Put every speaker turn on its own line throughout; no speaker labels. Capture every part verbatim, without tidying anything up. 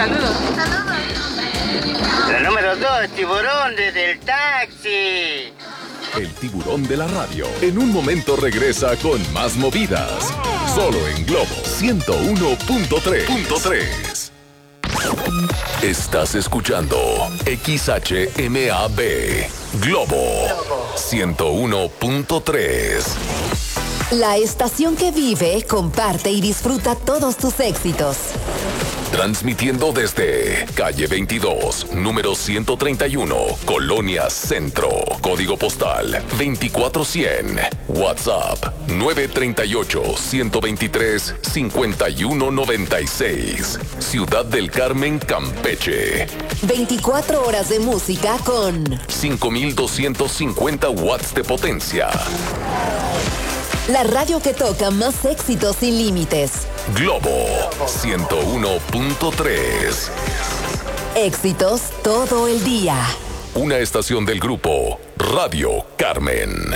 Saludos.
Saludos.
La número dos, tiburón desde el taxi.
El tiburón de la radio en un momento regresa con más movidas. Solo en Globo ciento uno punto tres. Estás escuchando X H M A B Globo ciento uno punto tres.
La estación que vive, comparte y disfruta todos tus éxitos.
Transmitiendo desde calle veintidós, número ciento treinta y uno, Colonia Centro. Código postal veinticuatro cien. WhatsApp nueve tres ocho, uno dos tres, cinco uno nueve seis. Ciudad del Carmen, Campeche.
veinticuatro horas de música con
cinco mil doscientos cincuenta watts de potencia.
La radio que toca más éxitos sin límites.
Globo ciento uno punto tres.
Éxitos todo el día.
Una estación del grupo Radio Carmen.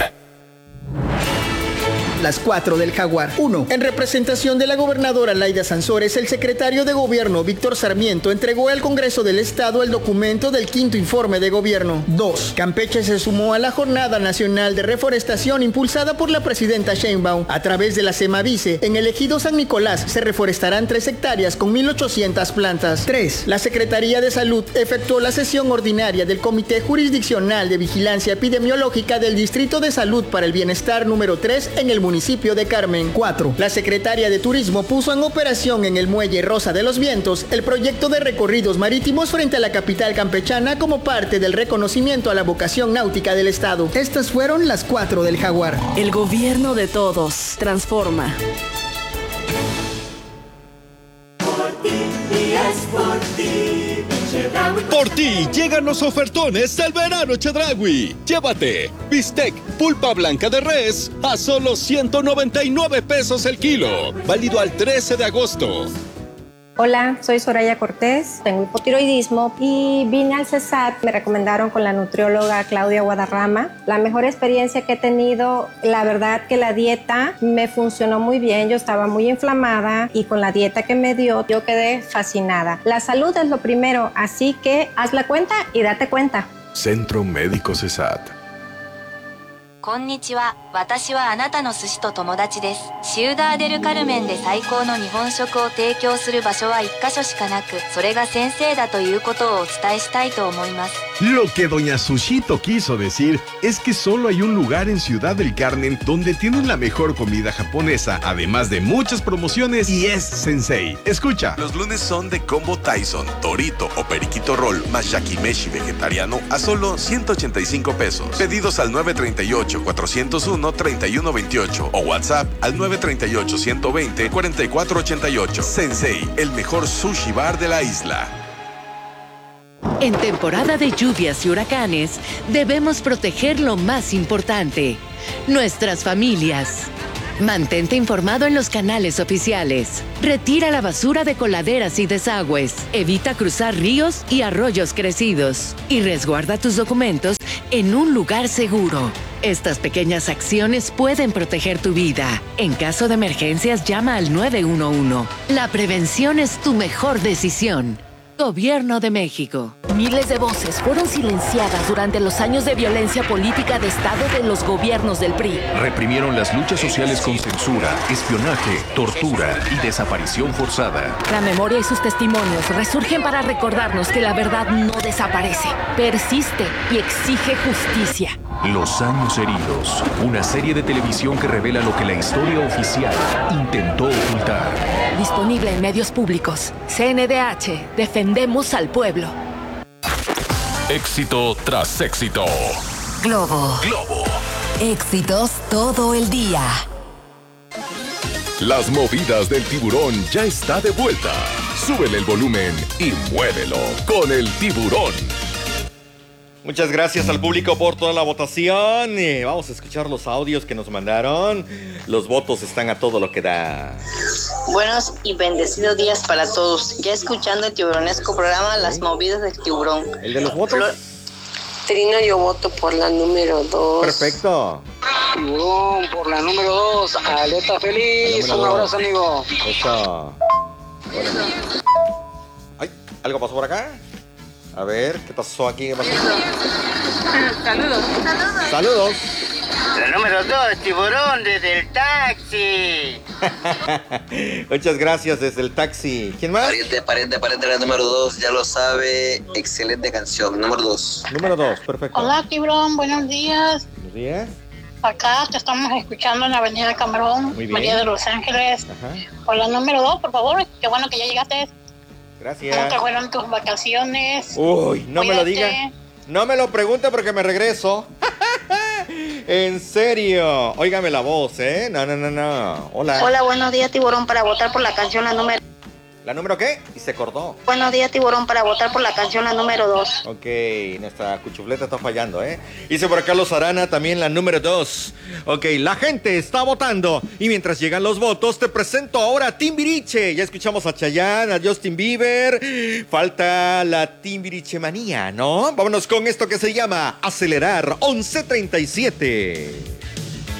Las cuatro del Jaguar. uno. En representación de la gobernadora Laida Sansores, el secretario de Gobierno, Víctor Sarmiento, entregó al Congreso del Estado el documento del quinto informe de gobierno. dos. Campeche se sumó a la Jornada Nacional de Reforestación impulsada por la presidenta Sheinbaum a través de la Semavice. En el ejido San Nicolás se reforestarán tres hectáreas con mil ochocientas plantas. tres. La Secretaría de Salud efectuó la sesión ordinaria del Comité Jurisdiccional de Vigilancia Epidemiológica del Distrito de Salud para el Bienestar número tres en el municipio de Carmen. cuatro. La Secretaría de Turismo puso en operación en el Muelle Rosa de los Vientos el proyecto de recorridos marítimos frente a la capital campechana como parte del reconocimiento a la vocación náutica del Estado. Estas fueron las cuatro del Jaguar.
El gobierno de todos transforma.
Por ti y es por ti.
Por ti llegan los ofertones del verano Chedraui. Llévate bistec pulpa blanca de res a solo ciento noventa y nueve pesos el kilo. Válido al trece de agosto.
Hola, soy Soraya Cortés, tengo hipotiroidismo y vine al CESAT. Me recomendaron con la nutrióloga Claudia Guadarrama. La mejor experiencia que he tenido, la verdad que la dieta me funcionó muy bien. Yo estaba muy inflamada y con la dieta que me dio, yo quedé fascinada. La salud es lo primero, así que haz la cuenta y date cuenta.
Centro Médico CESAT.
こんにちは。私はあなたの寿司と友達です。シウダーデルカルメンで最高の日本食を提供する場所は一カ所しかなく、それが先生だということをお伝えしたいと思います。
Lo que doña Sushito quiso decir es que solo hay un lugar en Ciudad del Carmen donde tienen la mejor comida japonesa, además de muchas promociones, y es Sensei. Escucha.
Los lunes son de combo Tyson, Torito o Periquito Roll más Yakimeshi vegetariano a solo ciento ochenta y cinco pesos. Pedidos al nueve tres ocho, cuatro cero uno, tres uno dos ocho o WhatsApp al nueve tres ocho, uno dos cero, cuatro cuatro ocho ocho. Sensei, el mejor sushi bar de la isla.
En temporada de lluvias y huracanes, debemos proteger lo más importante, nuestras familias. Mantente informado en los canales oficiales. Retira la basura de coladeras y desagües. Evita cruzar ríos y arroyos crecidos. Y resguarda tus documentos en un lugar seguro. Estas pequeñas acciones pueden proteger tu vida. En caso de emergencias, llama al nueve uno uno. La prevención es tu mejor decisión. Gobierno de México.
Miles de voces fueron silenciadas durante los años de violencia política de Estado de los gobiernos del P R I.
Reprimieron las luchas sociales con censura, espionaje, tortura y desaparición forzada.
La memoria y sus testimonios resurgen para recordarnos que la verdad no desaparece, persiste y exige justicia.
Los años heridos. Una serie de televisión que revela lo que la historia oficial intentó ocultar.
Disponible en medios públicos. C N D H. Defendemos al pueblo.
Éxito tras éxito.
Globo.
Globo.
Éxitos todo el día.
Las movidas del tiburón ya está de vuelta. Súbele el volumen y muévelo con el tiburón.
Muchas gracias al público por toda la votación. Eh, vamos a escuchar los audios que nos mandaron. Los votos están a todo lo que da.
Buenos y bendecidos días para todos. Ya escuchando el tiburonesco programa Las movidas del tiburón.
¿El de los votos?
Flor... Trino, yo voto por la número dos.
Perfecto.
Tiburón, por la número dos. Aleta feliz. Un abrazo, amigo.
Eso. Ay, ¿algo pasó por acá? A ver, ¿qué pasó aquí? ¿Qué pasó?
Saludos.
Saludos.
La número dos, tiburón desde el taxi.
Muchas gracias desde el taxi. ¿Quién más?
Pariente, pariente, pariente, la número dos, ya lo sabe. Excelente canción, número dos.
Número dos, perfecto.
Hola, tiburón, buenos días.
Buenos días.
Acá te estamos escuchando en la Avenida Camarón,
Muy bien.
María de Los Ángeles.
Ajá.
Hola, número dos, por favor. Qué bueno que ya llegaste.
Gracias.
¿Cómo te fueron tus vacaciones?
Uy, no me lo
Cuídate.
diga. No me lo pregunte porque me regreso. En serio. Óigame la voz, ¿eh? No, no, no, no. Hola.
Hola, buenos días, tiburón, para votar por la canción la número...
¿La número qué? Y se cortó.
Buenos días, tiburón, para votar por la canción la número dos.
Ok, nuestra cuchufleta está fallando, ¿eh? Hice por Carlos Arana también la número dos. Ok, la gente está votando. Y mientras llegan los votos, te presento ahora a Timbiriche. Ya escuchamos a Chayanne, a Justin Bieber. Falta la Timbiriche manía, ¿no? Vámonos con esto que se llama Acelerar once treinta y siete.